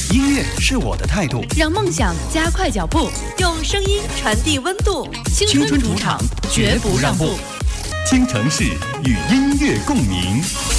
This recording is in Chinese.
音乐是我的态度， 让梦想加快脚步， 用声音传递温度。 青春主场绝不让步。 京城市与音乐共鸣。